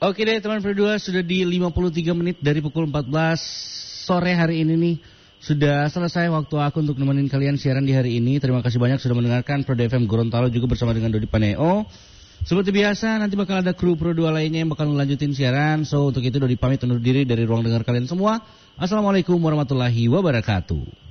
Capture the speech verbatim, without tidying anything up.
Oke deh teman berdua, sudah di lima puluh tiga menit dari pukul empat belas sore hari ini nih. Sudah selesai waktu aku untuk nemenin kalian siaran di hari ini. Terima kasih banyak sudah mendengarkan Pro F M Gorontalo juga bersama dengan Dodi Paneo. Seperti biasa nanti bakal ada kru Pro dua lainnya yang bakal melanjutin siaran. So untuk itu Dodi pamit undur diri dari ruang dengar kalian semua. Assalamualaikum warahmatullahi wabarakatuh.